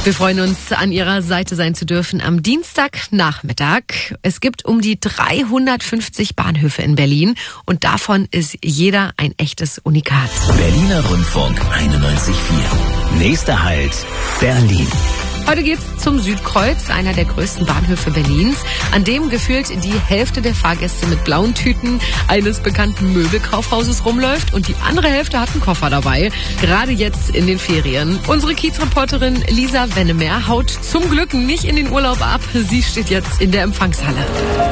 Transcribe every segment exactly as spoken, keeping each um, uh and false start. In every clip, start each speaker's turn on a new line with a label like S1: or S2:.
S1: Wir freuen uns, an Ihrer Seite sein zu dürfen am Dienstagnachmittag. Es gibt um die dreihundertfünfzig Bahnhöfe in Berlin und davon ist jeder ein echtes Unikat.
S2: Berliner Rundfunk einundneunzig Komma vier. Nächster Halt, Berlin.
S1: Heute geht's zum Südkreuz, einer der größten Bahnhöfe Berlins, an dem gefühlt die Hälfte der Fahrgäste mit blauen Tüten eines bekannten Möbelkaufhauses rumläuft und die andere Hälfte hat einen Koffer dabei, gerade jetzt in den Ferien. Unsere Kiezreporterin Lisa Wennemer haut zum Glück nicht in den Urlaub ab, sie steht jetzt in der Empfangshalle.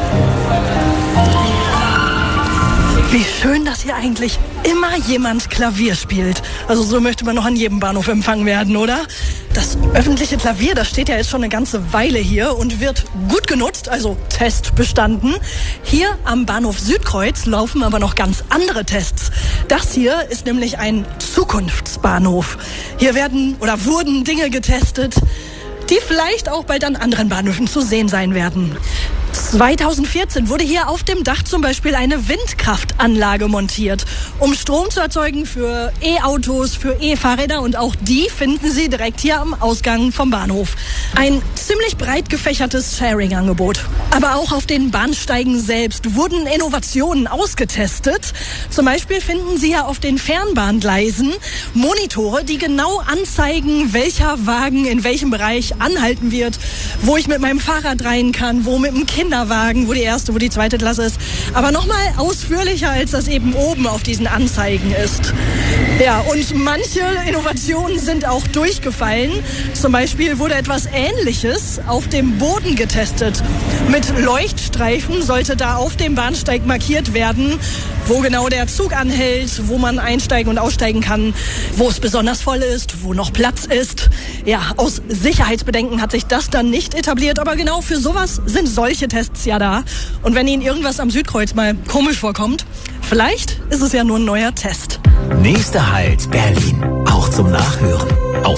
S3: Wie schön, dass hier eigentlich immer jemand Klavier spielt. Also so möchte man noch an jedem Bahnhof empfangen werden, oder? Das öffentliche Klavier, das steht ja jetzt schon eine ganze Weile hier und wird gut genutzt, also Test bestanden. Hier am Bahnhof Südkreuz laufen aber noch ganz andere Tests. Das hier ist nämlich ein Zukunftsbahnhof. Hier werden oder wurden Dinge getestet, die vielleicht auch bald an anderen Bahnhöfen zu sehen sein werden. zweitausendvierzehn wurde hier auf dem Dach zum Beispiel eine Windkraftanlage montiert, um Strom zu erzeugen für E-Autos, für E-Fahrräder und auch die finden Sie direkt hier am Ausgang vom Bahnhof. Ein ziemlich breit gefächertes Sharing-Angebot. Aber auch auf den Bahnsteigen selbst wurden Innovationen ausgetestet. Zum Beispiel finden Sie ja auf den Fernbahngleisen Monitore, die genau anzeigen, welcher Wagen in welchem Bereich anhalten wird, wo ich mit meinem Fahrrad rein kann, wo mit dem Kinderwagen, wo die erste, wo die zweite Klasse ist. Aber nochmal ausführlicher, als das eben oben auf diesen Anzeigen ist. Ja, und manche Innovationen sind auch durchgefallen. Zum Beispiel wurde etwas Ähnliches auf dem Boden getestet. Mit Leuchtstreifen sollte da auf dem Bahnsteig markiert werden, wo genau der Zug anhält, wo man einsteigen und aussteigen kann, wo es besonders voll ist, wo noch Platz ist. Ja, aus Sicherheitsbedenken hat sich das dann nicht etabliert, aber genau für sowas sind solche Tests ja da. Und wenn Ihnen irgendwas am Südkreuz mal komisch vorkommt, vielleicht ist es ja nur ein neuer Test.
S2: Nächster Halt, Berlin. Auch zum Nachhören. Auf